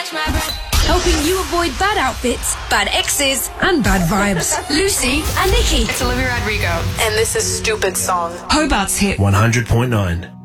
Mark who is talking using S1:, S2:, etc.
S1: Helping you avoid bad outfits, bad exes, and bad vibes. Lucy and Nikki.
S2: It's Olivia Rodrigo.
S3: And this is Stupid Song.
S1: Hobart's hit
S4: 100.9.